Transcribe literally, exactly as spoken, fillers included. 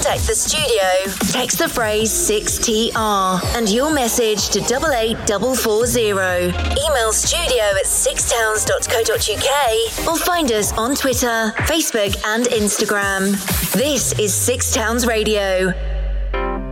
contact the studio, text the phrase six T R and your message to double eight four four zero. Email studio at six towns dot co dot uk or find us on Twitter, Facebook and Instagram. This is Six Towns Radio.